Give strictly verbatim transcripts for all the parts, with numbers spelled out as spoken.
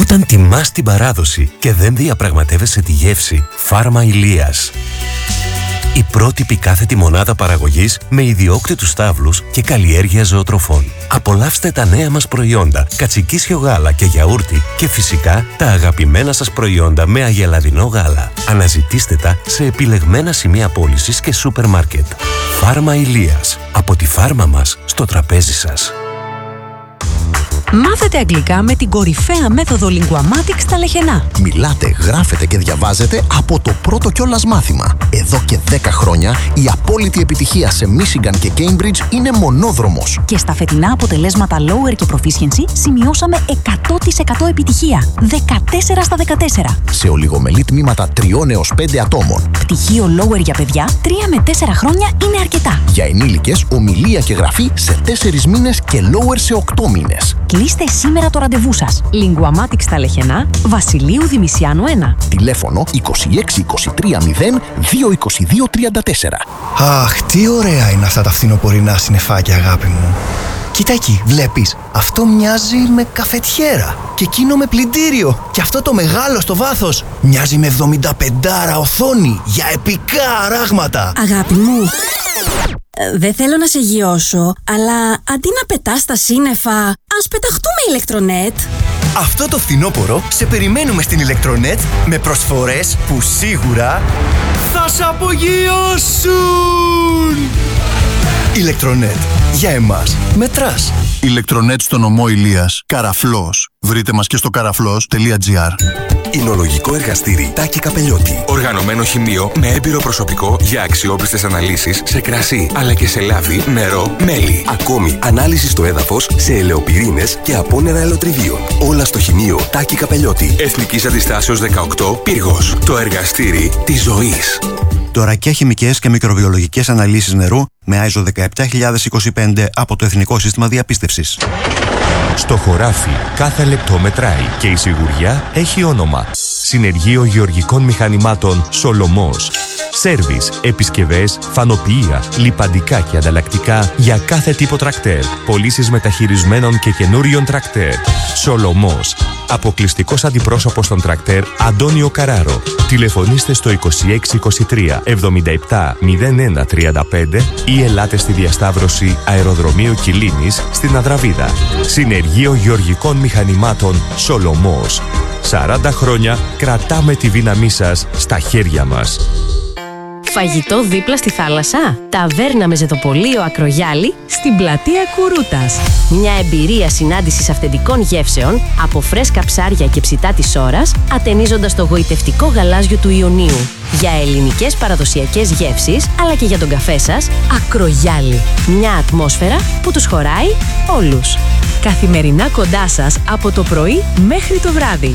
Όταν τιμάς την παράδοση και δεν διαπραγματεύεσαι τη γεύση, Φάρμα Ηλίας. Η πρότυπη κάθετη μονάδα παραγωγής με ιδιόκτητους στάβλους και καλλιέργεια ζωοτροφών. Απολαύστε τα νέα μας προϊόντα, κατσικίσιο γάλα και γιαούρτι και φυσικά τα αγαπημένα σας προϊόντα με αγελαδινό γάλα. Αναζητήστε τα σε επιλεγμένα σημεία πώλησης και σούπερ μάρκετ. Φάρμα Ηλίας. Από τη φάρμα μας στο τραπέζι σας. Μάθετε αγγλικά με την κορυφαία μέθοδο Linguamatics στα Λεχενά. Μιλάτε, γράφετε και διαβάζετε από το πρώτο κιόλας μάθημα. Εδώ και δέκα χρόνια η απόλυτη επιτυχία σε Michigan και Cambridge είναι μονόδρομος. Και στα φετινά αποτελέσματα Lower και Proficiency σημειώσαμε εκατό τοις εκατό επιτυχία. δεκατέσσερα στα δεκατέσσερα. Σε ολιγομελή τμήματα τριών έως πέντε ατόμων. Πτυχίο Lower για παιδιά τρία με τέσσερα χρόνια είναι αρκετά. Για ενήλικες, ομιλία και γραφή σε τέσσερις μήνες και Lower σε οκτώ μήνες. Κλείστε σήμερα το ραντεβού σας. Linguamatics στα Λεχενά, Βασιλείου Δημησιάνου ένα. Τηλέφωνο είκοσι έξι είκοσι τρία μηδέν δύο είκοσι δύο τριάντα τέσσερα. Αχ, τι ωραία είναι αυτά τα φθινοπορεινά συννεφάκια, αγάπη μου. Κοίτα εκεί, βλέπεις. Αυτό μοιάζει με καφετιέρα. Και εκείνο με πλυντήριο. Και αυτό το μεγάλο στο βάθος μοιάζει με εβδομήντα πέντε οθόνη για επικά αράγματα. Αγάπη μου, ε, δεν θέλω να σε γιώσω, αλλά αντί να πετάς τα σύννεφα, ας πεταχτούμε ηλεκτρονέτ. Αυτό το φθινόπωρο σε περιμένουμε στην Ηλεκτρονέτ με προσφορές που σίγουρα θα σε απογειώσουν. Ηλεκτρονέτ. Για εμάς μετράς. Ηλεκτρονέτ στο νομό Ηλίας. Καραφλός. Βρείτε μας και στο καραφλός τελεία τζι άρ. Εινολογικό εργαστήρι Τάκη Καπελιώτη. Οργανωμένο χημείο με έμπειρο προσωπικό για αξιόπιστες αναλύσεις σε κρασί, αλλά και σε λάδι, νερό, μέλι. Ακόμη, ανάλυση στο έδαφος σε ελαιοπυρήνες και απόνερα ελαιοτριβίων. Όλα στο χημείο Τάκη Καπελιώτη. Εθνικής Αντιστάσεως δεκαοκτώ, Πύργος. Το εργαστήρι της ζωής. Τωρακιά χημικές και μικροβιολογικές αναλύσεις νερού με άι ες ο δεκαεπτά χιλιάδες είκοσι πέντε από το Εθνικό Σύστημα Διαπίστευσης. Στο χωράφι κάθε λεπτό μετράει και η σιγουριά έχει όνομα. Συνεργείο Γεωργικών Μηχανημάτων Σολομός. Σέρβις, επισκευές, φανοποιεία, λιπαντικά και ανταλλακτικά για κάθε τύπο τρακτέρ. Πωλήσεις μεταχειρισμένων και καινούριων τρακτέρ. Σολομός. Αποκλειστικός αντιπρόσωπος των τρακτέρ Αντώνιο Καράρο. Τηλεφωνήστε στο είκοσι έξι είκοσι τρία εβδομήντα επτά μηδέν ένα τριάντα πέντε ή ελάτε στη διασταύρωση Αεροδρομίου Κιλίνης στην Αδραβίδα. Συνεργείο Γεωργικών Μηχανημάτων Σολομός. σαράντα χρόνια κρατάμε τη δύναμή σας στα χέρια μας. Φαγητό δίπλα στη θάλασσα. Ταβέρνα με ζετοπολείο Ακρογιάλη στην πλατεία Κουρούτας. Μια εμπειρία συνάντησης αυθεντικών γεύσεων από φρέσκα ψάρια και ψητά της ώρας, ατενίζοντας το γοητευτικό γαλάζιο του Ιωνίου. Για ελληνικές παραδοσιακές γεύσεις, αλλά και για τον καφέ σας, Ακρογιάλη. Μια ατμόσφαιρα που τους χωράει όλους. Καθημερινά κοντά σας από το πρωί μέχρι το βράδυ.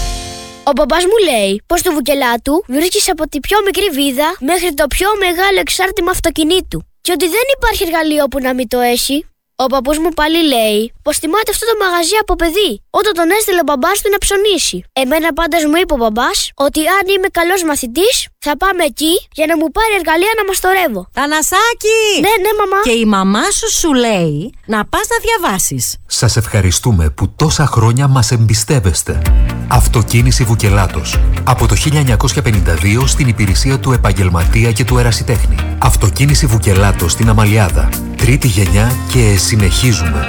Ο μπαμπάς μου λέει πως στο Βουκελάτου βρίσκεις από τη πιο μικρή βίδα μέχρι το πιο μεγάλο εξάρτημα αυτοκινήτου και ότι δεν υπάρχει εργαλείο που να μην το έχει. Ο παππούς μου πάλι λέει πως θυμάται αυτό το μαγαζί από παιδί, όταν τον έστειλε ο μπαμπάς του να ψωνίσει. Εμένα πάντως μου είπε ο μπαμπάς ότι αν είμαι καλός μαθητής θα πάμε εκεί για να μου πάρει εργαλεία να μαστορεύω. Θανασάκη! Ναι, ναι, μαμά. Και η μαμά σου σου λέει να πας να διαβάσεις. Σας ευχαριστούμε που τόσα χρόνια μας εμπιστεύεστε. Αυτοκίνηση Βουκελάτος. Από το χίλια εννιακόσια πενήντα δύο στην υπηρεσία του επαγγελματία και του ερασιτέχνη. Αυτοκίνηση Βουκελάτος στην Αμαλιάδα. Τρίτη γενιά και συνεχίζουμε.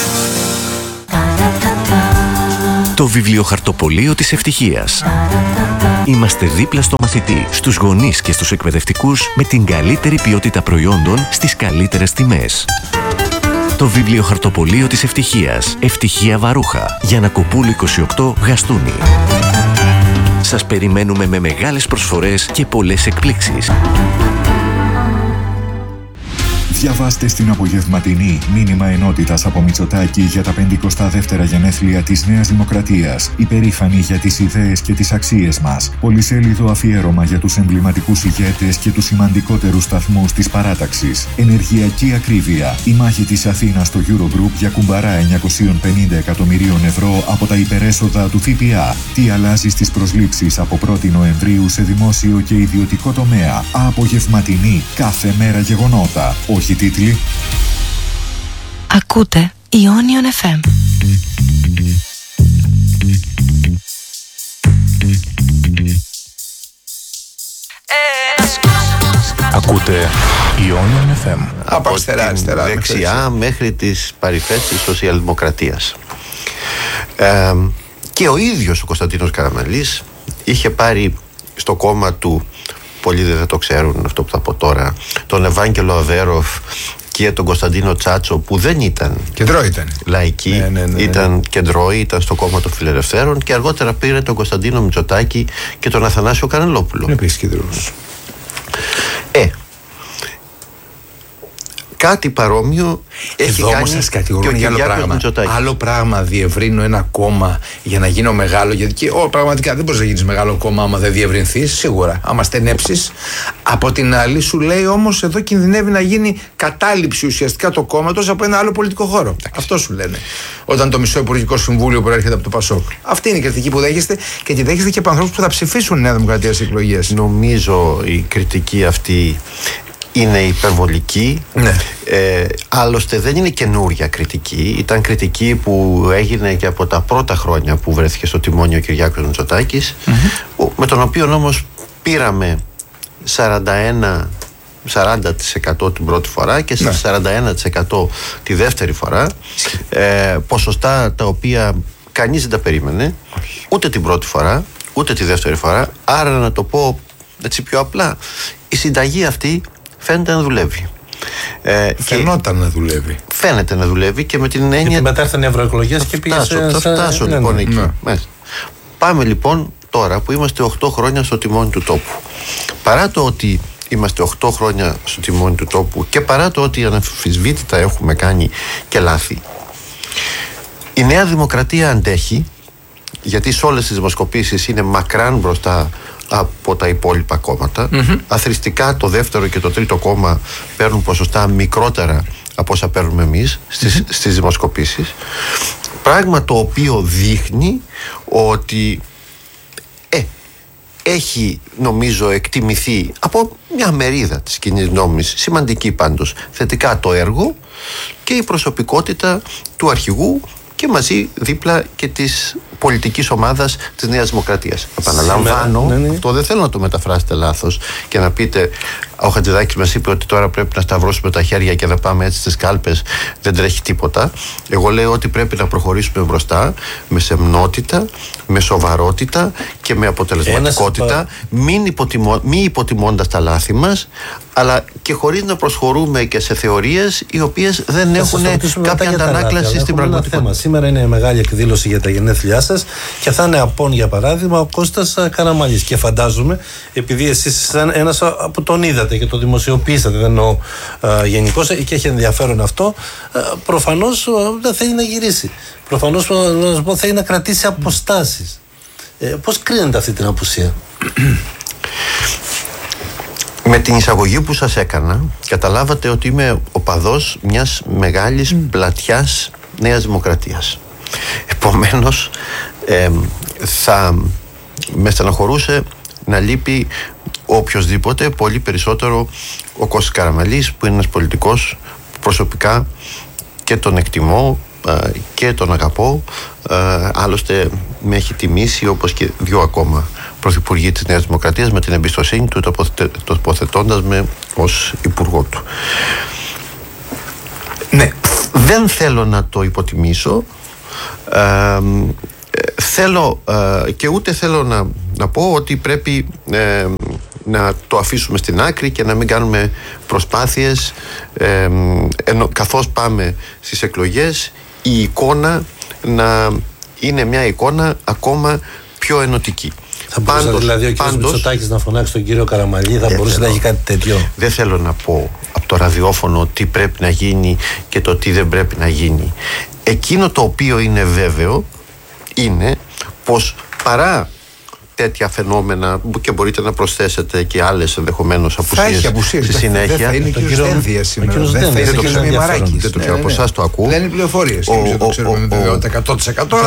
Το βιβλιοχαρτοπωλείο της ευτυχίας. Είμαστε δίπλα στο μαθητή, στους γονείς και στους εκπαιδευτικούς με την καλύτερη ποιότητα προϊόντων στις καλύτερες τιμές. Το βιβλιοχαρτοπωλείο της ευτυχίας. Ευτυχία Βαρούχα. Γιαννακοπούλου είκοσι οκτώ, Γαστούνι. Σας περιμένουμε με μεγάλες προσφορές και πολλές εκπλήξεις. Διαβάστε στην απογευματινή μήνυμα ενότητας από Μητσοτάκη για τα πενηκοστά δεύτερα γενέθλια της Νέας Δημοκρατίας. Υπερήφανοι για τις ιδέες και τις αξίες μας. Πολυσέλιδο αφιέρωμα για τους εμβληματικούς ηγέτες και τους σημαντικότερους σταθμούς της παράταξης. Ενεργειακή ακρίβεια. Η μάχη της Αθήνας στο Eurogroup για κουμπαρά εννιακόσια πενήντα εκατομμυρίων ευρώ από τα υπερέσοδα του ΦΠΑ. Τι αλλάζει στις προσλήψεις από πρώτη Νοεμβρίου σε δημόσιο και ιδιωτικό τομέα. Απογευματινή. Κάθε μέρα γεγονότα. Όχι τίτλοι. Ακούτε Ionion εφ εμ. Ακούτε Ionian εφ εμ. Από αριστερά, αριστερά, δεξιά μέχρι, μέχρι τις παρυφές της σοσιαλδημοκρατίας. Ε, και ο ίδιος ο Κωνσταντίνος Καραμανλής είχε πάρει στο κόμμα του, πολλοί δεν το ξέρουν αυτό που θα πω τώρα, τον Ευάγγελο Αβέροφ και τον Κωνσταντίνο Τσάτσο, που δεν ήταν κεντρό ήταν. λαϊκοί, ναι, ναι, ναι, ναι. ήταν κεντρώοι, ήταν στο κόμμα των Φιλελευθέρων, και αργότερα πήρε τον Κωνσταντίνο Μητσοτάκη και τον Αθανάσιο Κανελόπουλο. Είναι επίσης κεντρούς. Ε, κάτι παρόμοιο έχει εδώ κάνει όμως σας κατηγορούν για άλλο πράγμα. Μητσοτάκης. Άλλο πράγμα διευρύνω ένα κόμμα για να γίνω μεγάλο. Γιατί και, ό, πραγματικά δεν μπορείς να γίνεις μεγάλο κόμμα άμα δεν διευρυνθείς, σίγουρα. Άμα στενέψεις. Από την άλλη, σου λέει όμως εδώ κινδυνεύει να γίνει κατάληψη ουσιαστικά το κόμματος από ένα άλλο πολιτικό χώρο. Εντάξει. Αυτό σου λένε. Όταν το μισό Υπουργικό Συμβούλιο προέρχεται από το Πασόκ. Αυτή είναι η κριτική που δέχεστε, και τη δέχεστε και από ανθρώπους που θα ψηφίσουν Νέα Δημοκρατία στις εκλογές. Νομίζω η κριτική αυτή είναι υπερβολική. Ναι. Ε, άλλωστε δεν είναι καινούρια κριτική. Ήταν κριτική που έγινε και από τα πρώτα χρόνια που βρέθηκε στο τιμόνι ο Κυριάκος Μητσοτάκης, mm-hmm. με τον οποίο όμως πήραμε σαράντα ένα με σαράντα τοις εκατό την πρώτη φορά και ναι. σαράντα ένα τοις εκατό τη δεύτερη φορά, ε, ποσοστά τα οποία κανείς δεν τα περίμενε, ούτε την πρώτη φορά ούτε τη δεύτερη φορά. Άρα, να το πω έτσι πιο απλά, η συνταγή αυτή φαίνεται να δουλεύει. Ε, Φαινόταν να δουλεύει. Φαίνεται να δουλεύει και με την έννοια. Γιατί μετά ήρθαν οι ευρωεκλογές και πήγε σε... Θα φτάσω ναι, λοιπόν ναι, εκεί. ναι. Μέσα. Πάμε λοιπόν τώρα που είμαστε οκτώ χρόνια στο τιμόνι του τόπου. Παρά το ότι είμαστε οκτώ χρόνια στο τιμόνι του τόπου και παρά το ότι αναμφισβήτητα έχουμε κάνει και λάθη, η Νέα Δημοκρατία αντέχει, γιατί σε όλες τις δημοσκοπήσεις είναι μακράν μπροστά από τα υπόλοιπα κόμματα. Mm-hmm. Αθρηστικά το δεύτερο και το τρίτο κόμμα παίρνουν ποσοστά μικρότερα από όσα παίρνουμε εμείς στις, mm-hmm. στις δημοσκοπήσεις. Πράγμα το οποίο δείχνει ότι ε, έχει, νομίζω, εκτιμηθεί από μια μερίδα της κοινής νόμης, σημαντική πάντως, θετικά το έργο και η προσωπικότητα του αρχηγού και μαζί δίπλα και της πολιτικής ομάδας της Νέας Δημοκρατίας. Επαναλαμβάνω, ναι, ναι. αυτό δεν θέλω να το μεταφράσετε λάθος και να πείτε, ο Χατζηδάκης μας είπε ότι τώρα πρέπει να σταυρώσουμε τα χέρια και να πάμε έτσι στις κάλπες, δεν τρέχει τίποτα. Εγώ λέω ότι πρέπει να προχωρήσουμε μπροστά με σεμνότητα, με σοβαρότητα και με αποτελεσματικότητα, Ένας... μην, υποτιμώ... μην υποτιμώντας τα λάθη μας, αλλά και χωρίς να προσχωρούμε και σε θεωρίες οι οποίες δεν θα έχουν κάποια αντανάκλαση στην πραγματικότητα. Σήμερα είναι μεγάλη εκδήλωση για τα γενέθλιά σας και θα είναι απόν, για παράδειγμα, ο Κώστας Καραμανλής. Και φαντάζομαι, επειδή εσείς ήσασταν ένας που τον είδατε και το δημοσιοποιήσατε, δεν εννοώ γενικώς, και έχει ενδιαφέρον αυτό, προφανώς δεν θέλει να γυρίσει. Προφανώς θέλει να κρατήσει αποστάσεις. Ε, πώς κρίνετε αυτή την απουσία? Με την εισαγωγή που σας έκανα, καταλάβατε ότι είμαι οπαδός μιας μεγάλης mm. πλατιάς Νέας Δημοκρατίας. Επομένως, ε, θα με στεναχωρούσε να λείπει οποιοσδήποτε, πολύ περισσότερο ο Κώστας Καραμανλής, που είναι ένας πολιτικός που προσωπικά και τον εκτιμώ ε, και τον αγαπώ. Ε, άλλωστε με έχει τιμήσει, όπως και δύο ακόμα πρωθυπουργοί της Νέας Δημοκρατίας, με την εμπιστοσύνη του, τοποθετώντας με ως υπουργό του. Ναι, δεν θέλω να το υποτιμήσω, ε, θέλω ε, και ούτε θέλω να, να πω ότι πρέπει ε, να το αφήσουμε στην άκρη και να μην κάνουμε προσπάθειες, ε, ενώ, καθώς πάμε στις εκλογές, η εικόνα να είναι μια εικόνα ακόμα πιο ενωτική. Θα μπορούσε πάντως, δηλαδή ο κ. Μητσοτάκης να φωνάξει τον κύριο Καραμανλή, θα μπορούσε θέλω, να έχει κάτι τέτοιο? Δεν θέλω να πω από το ραδιόφωνο τι πρέπει να γίνει και το τι δεν πρέπει να γίνει. Εκείνο το οποίο είναι βέβαιο είναι πως παρά τέτοια φαινόμενα, και μπορείτε να προσθέσετε και άλλες ενδεχομένως απουσίες στη συνέχεια. Δεν θα είναι και ο Σδένδιας σήμερα. Δεν θα είναι και ο Μημαράκης. Δεν το ξέρω από εσάς, το ακούω. Δεν είναι πληροφορίες. Δεν το ξέρουμε με βεβαιότητα εκατό τοις εκατό.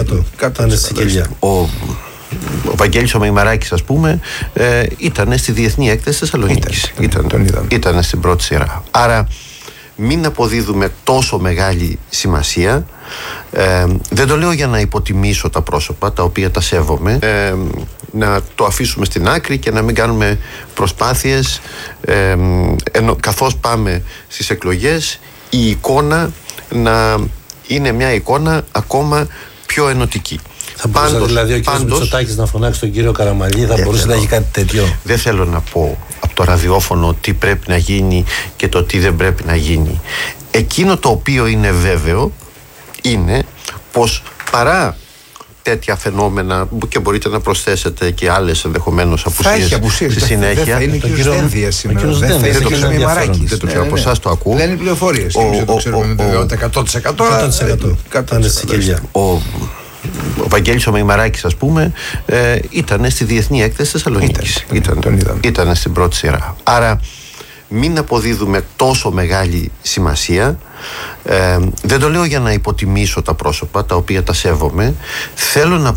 Ο Βαγγέλης ο Μημαράκης, ας πούμε, ε, ήταν στη Διεθνή Έκθεση Θεσσαλονίκης. Ήταν, ήταν, ήταν, ήταν στην πρώτη σειρά. Άρα μην αποδίδουμε τόσο μεγάλη σημασία. Ε, δεν το λέω για να υποτιμήσω τα πρόσωπα, τα οποία τα σέβομαι. Ε, να το αφήσουμε στην άκρη και να μην κάνουμε προσπάθειες ε, ενώ, καθώς πάμε στις εκλογές η εικόνα να είναι μια εικόνα ακόμα πιο ενωτική. Θα μπορούσε πάντως, δηλαδή ο κ. Μητσοτάκης να φωνάξει τον κύριο Καραμανλή, θα μπορούσε θέλω, να έχει κάτι τέτοιο? Δεν θέλω να πω από το ραδιόφωνο τι πρέπει να γίνει και το τι δεν πρέπει να γίνει. Εκείνο το οποίο είναι βέβαιο είναι πως παρά τέτοια φαινόμενα, και μπορείτε να προσθέσετε και άλλες ενδεχομένως απουσίες στη συνέχεια. Δεν θα είναι και ο Δένδιας σήμερα. Δεν θα είναι και ο Μημαράκης. Δεν το ξέρω, από εσάς το ακούω. Δεν είναι πληροφορίες. Και εμείς το ξέρουμε με βεβαιότητα εκατό τοις εκατό. Ο Βαγγέλης ο Μημαράκης, ας πούμε, ε, ήταν στη Διεθνή Έκθεση Θεσσαλονίκης. Ήταν, ήταν, ήταν, ήταν στην πρώτη σειρά. Άρα μην αποδίδουμε τόσο μεγάλη σημασία. Ε, δεν το λέω για να υποτιμήσω τα πρόσωπα, τα οποία τα σέβομαι. Θέλω να